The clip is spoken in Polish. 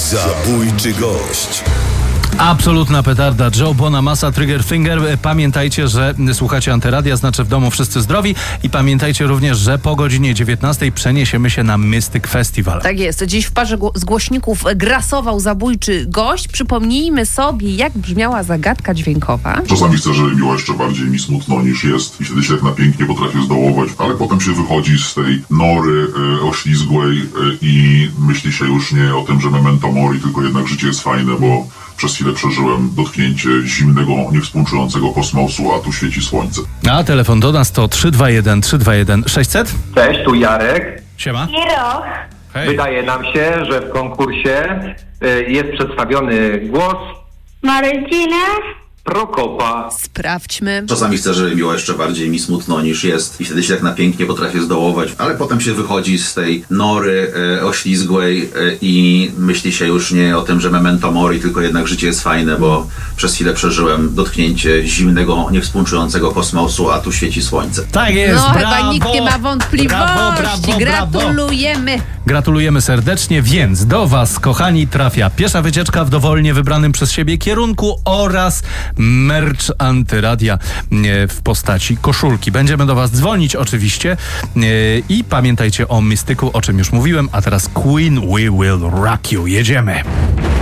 Zabójczy gość. Absolutna petarda. Joe Bonamassa, Trigger Finger. Pamiętajcie, że słuchacie Antyradia, znaczy w domu wszyscy zdrowi, i pamiętajcie również, że po godzinie 19 przeniesiemy się na Mystic Festival. Tak jest. Dziś w parze z głośników grasował zabójczy gość. Przypomnijmy sobie, jak brzmiała zagadka dźwiękowa. Czasami chcę, żeby było jeszcze bardziej mi smutno niż jest i wtedy się jak na pięknie potrafię zdołować, ale potem się wychodzi z tej nory oślizgłej i myśli się już nie o tym, że memento mori, tylko jednak życie jest fajne, bo przez chwilę przeżyłem dotknięcie zimnego, niewspółczującego kosmosu, a tu świeci słońce. A telefon do nas to 321 600. Cześć, tu Jarek. Siema. Hiro. Hej. Wydaje nam się, że w konkursie jest przedstawiony głos Marcina. Prokopa. Sprawdźmy. Czasami chcę, żeby było jeszcze bardziej mi smutno niż jest i wtedy się tak na pięknie potrafię zdołować, ale potem się wychodzi z tej nory oślizgłej i myśli się już nie o tym, że memento mori, tylko jednak życie jest fajne, bo przez chwilę przeżyłem dotknięcie zimnego, niewspółczującego kosmosu, a tu świeci słońce. Tak jest, No brawo! chyba nikt nie ma wątpliwości. Brawo. Gratulujemy. Gratulujemy serdecznie, więc do was, kochani, trafia piesza wycieczka w dowolnie wybranym przez siebie kierunku oraz merch Antyradia w postaci koszulki. Będziemy do was dzwonić oczywiście i pamiętajcie o Mistyku, o czym już mówiłem, a teraz Queen We Will Rock You. Jedziemy.